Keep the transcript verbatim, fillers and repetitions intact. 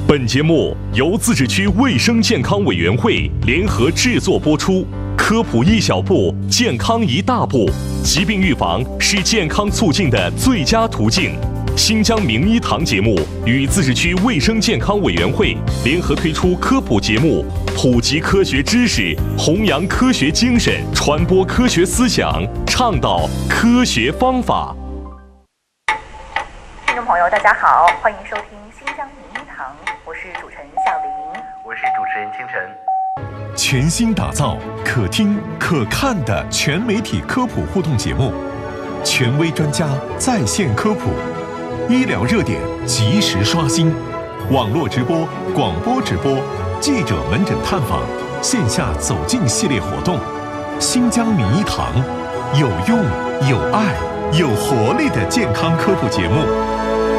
本节目由自治区卫生健康委员会联合制作播出，科普一小步，健康一大步。疾病预防是健康促进的最佳途径。新疆名医堂节目与自治区卫生健康委员会联合推出科普节目，普及科学知识，弘扬科学精神，传播科学思想，倡导科学方法。 听众朋友，大家好，欢迎收听新疆名医堂，我是主持人夏玲， 我是主持人清晨。 全新打造可听可看的全媒体科普互动节目，权威专家在线科普，医疗热点及时刷新，网络直播、广播直播、记者门诊探访、线下走进系列活动。新疆名医堂，有用、有爱、有活力的健康科普节目。